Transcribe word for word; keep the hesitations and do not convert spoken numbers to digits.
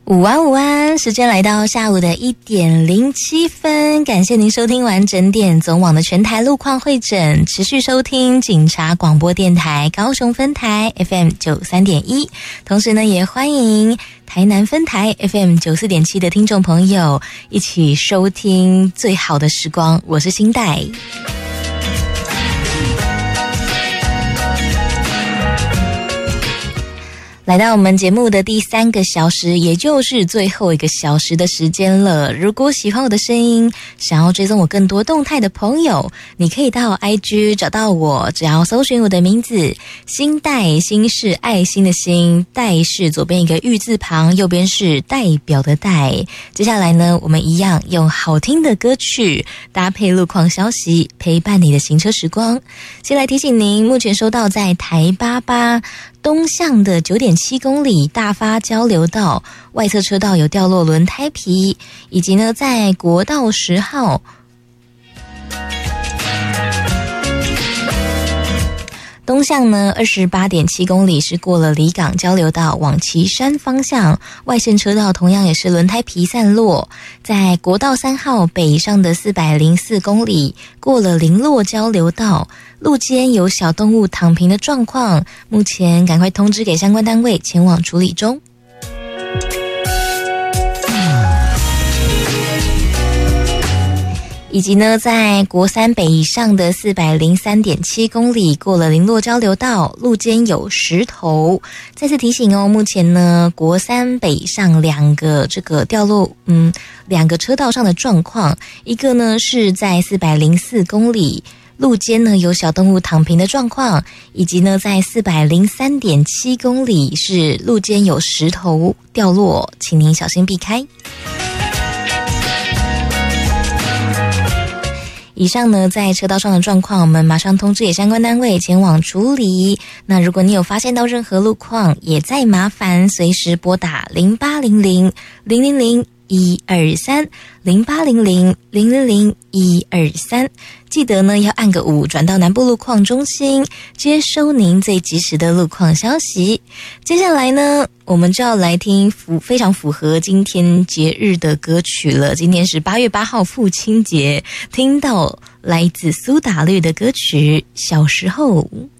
午安午安，时间来到下午的一点零七分，感谢您收听完整点总网的全台路况会诊，持续收听警察广播电台高雄分台 F M 九三点一，同时呢也欢迎台南分台 F M 九四点七的听众朋友一起收听最好的时光，我是新代。来到我们节目的第三个小时，也就是最后一个小时的时间了。如果喜欢我的声音，想要追踪我更多动态的朋友，你可以到 I G 找到我，只要搜寻我的名字新代，心是爱心的心，代是左边一个玉字旁，右边是代表的代。接下来呢，我们一样用好听的歌曲搭配路况消息，陪伴你的行车时光。先来提醒您，目前收到在台八八东向的 九点七公里大发交流道外侧车道有掉落轮胎皮，以及呢在国道十号东向呢 二十八点七公里是过了离港交流道往旗山方向，外线车道同样也是轮胎皮散落。在国道三号北上的四百零四公里过了林落交流道，路肩有小动物躺平的状况，目前赶快通知给相关单位前往处理中。以及呢在国三北以上的 四百零三点七公里过了林落交流道，路肩有石头。再次提醒哦，目前呢国三北上两个这个掉落嗯两个车道上的状况，一个呢是在四百零四公里路肩呢有小动物躺平的状况，以及呢在 四百零三点七公里是路肩有石头掉落，请您小心避开。以上呢在车道上的状况，我们马上通知也相关单位前往处理。那如果你有发现到任何路况，也再麻烦随时拨打零八零零零零零一二三 零八零零零零零一二三，记得呢要按个五转到南部路况中心，接收您最及时的路况消息。接下来呢我们就要来听符非常符合今天节日的歌曲了。今天是八月八号父亲节，听到来自苏打绿的歌曲《小时候》。